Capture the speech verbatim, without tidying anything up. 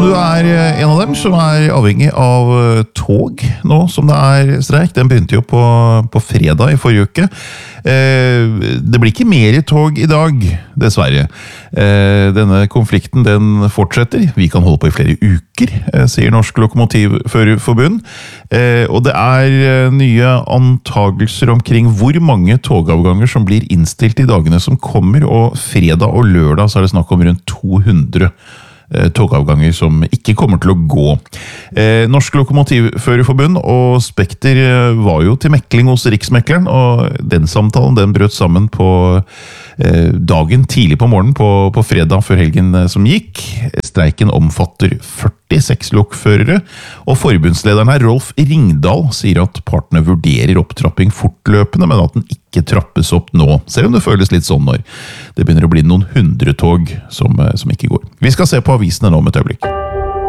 du er en av dem som er avhengig av tog nå som det er streik, den begynte jo på, på fredag i forrige uke. Det blir ikke mer tog i dag, dessverre. Denne konflikten den fortsetter. Vi kan holde på i flere uker, sier Norsk Lokomotivførerforbund. Og det er nye antagelser omkring hvor mange togavganger som blir innstilt i dagene som kommer, og fredag og lørdag så er det snakk om rundt to hundre togavganger som ikke kommer til å gå. Eh, Norsk Lokomotivførerforbund og Spekter var jo til mekling hos Riksmekleren, og den samtalen den brøt sammen på eh, dagen tidlig på morgenen på, på fredag før helgen som gikk. Streiken omfatter førtiseks lokførere, og forbundslederen her, Rolf Ringdal, sier at partene vurderer opptrapping fortløpende, men at den ikke trappes opp nå, selv om det føles litt sånn når det begynner å bli noen hundre tog som, som ikke går. Vi skal se på avisene nå med et øyeblikk.